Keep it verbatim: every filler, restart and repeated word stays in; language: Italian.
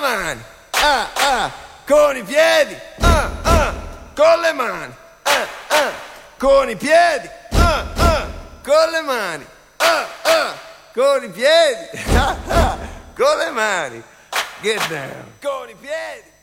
mani, ah, ah, con i piedi, ah, ah, con le mani, ah, ah, con i piedi, ah, ah, con le mani, ah, ah, con i piedi, ah, ah, con le mani, get down, con i piedi.